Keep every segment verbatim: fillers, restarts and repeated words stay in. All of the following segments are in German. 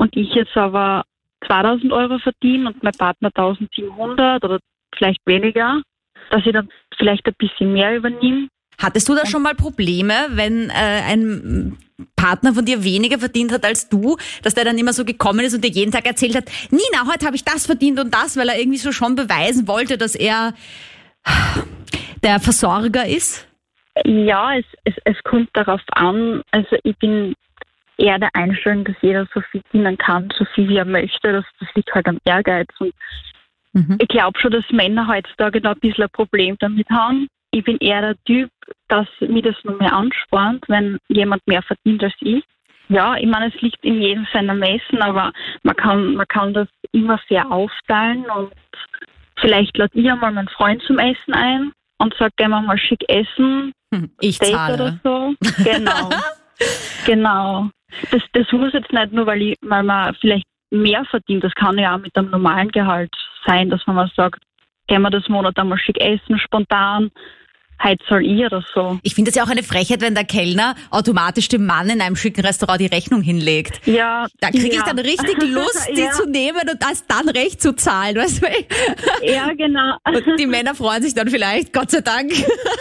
und ich jetzt aber zweitausend Euro verdiene und mein Partner eintausendsiebenhundert oder vielleicht weniger, dass ich dann vielleicht ein bisschen mehr übernehme. Hattest du da schon mal Probleme, wenn äh, ein Partner von dir weniger verdient hat als du, dass der dann immer so gekommen ist und dir jeden Tag erzählt hat, Nina, heute habe ich das verdient und das, weil er irgendwie so schon beweisen wollte, dass er der Versorger ist? Ja, es, es, es kommt darauf an. Also ich bin eher der Einstellung, dass jeder so viel verdienen kann, so viel wie er möchte. Das, das liegt halt am Ehrgeiz. Und mhm. ich glaube schon, dass Männer heutzutage noch ein bisschen ein Problem damit haben. Ich bin eher der Typ, dass mir das nur mehr anspornt, wenn jemand mehr verdient als ich. Ja, ich meine, es liegt in jedem seiner Messen, aber man kann, man kann das immer fair aufteilen und vielleicht lade ich einmal meinen Freund zum Essen ein und sage, gehen wir mal schick essen. Ich Date zahle. Oder so. Genau. genau. Das, das muss jetzt nicht nur, weil, ich, weil man vielleicht mehr verdient. Das kann ja auch mit einem normalen Gehalt sein, dass man mal sagt, gehen wir das Monat einmal schick essen, spontan. Heute soll ich oder so. Ich finde es ja auch eine Frechheit, wenn der Kellner automatisch dem Mann in einem schicken Restaurant die Rechnung hinlegt. Ja. Da kriege ja. ich dann richtig Lust, die ja. zu nehmen und das dann recht zu zahlen. Weißt du? Ja, genau. Und die Männer freuen sich dann vielleicht, Gott sei Dank.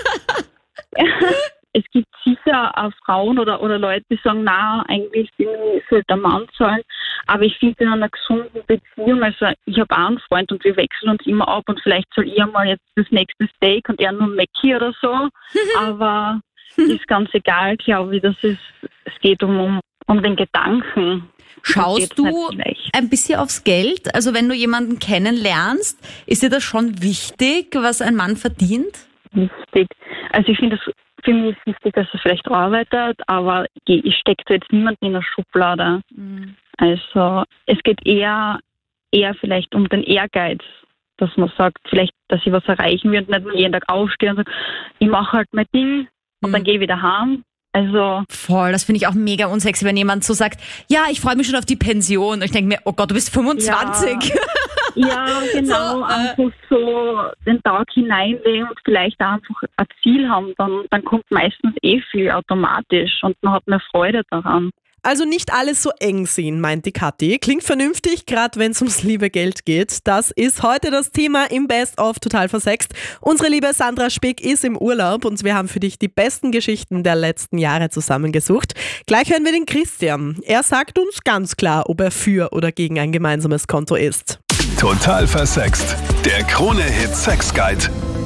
Es gibt sicher auch Frauen oder, oder Leute, die sagen, na, eigentlich sollte der Mann zahlen. Aber ich finde in einer gesunden Beziehung, also ich habe auch einen Freund und wir wechseln uns immer ab und vielleicht soll ich einmal jetzt das nächste Steak und er nur Mackie oder so. Aber ist ganz egal, glaube ich. Das ist, es geht um, um, um den Gedanken. Schaust du ein bisschen aufs Geld? Also wenn du jemanden kennenlernst, ist dir das schon wichtig, was ein Mann verdient? Wichtig. Also ich finde es für mich ist wichtig, dass er vielleicht arbeitet, aber ich stecke da jetzt niemanden in der Schublade. Mhm. Also es geht eher, eher vielleicht um den Ehrgeiz, dass man sagt, vielleicht, dass ich was erreichen will und nicht nur jeden Tag aufstehe und sage, ich mache halt mein Ding und mhm. dann gehe ich wieder heim. Also voll, das finde ich auch mega unsexy, wenn jemand so sagt, ja, ich freue mich schon auf die Pension. Und ich denke mir, oh Gott, du bist fünfundzwanzig. Ja, ja genau. So, einfach äh, so den Tag hineinlegen und vielleicht auch einfach ein Ziel haben. Dann, dann kommt meistens eh viel automatisch und man hat mehr Freude daran. Also nicht alles so eng sehen, meint die Kathi. Klingt vernünftig, gerade wenn es ums liebe Geld geht. Das ist heute das Thema im Best of Total Versext. Unsere liebe Sandra Spick ist im Urlaub und wir haben für dich die besten Geschichten der letzten Jahre zusammengesucht. Gleich hören wir den Christian. Er sagt uns ganz klar, ob er für oder gegen ein gemeinsames Konto ist. Total Versext. Der Krone-Hit Sex Guide.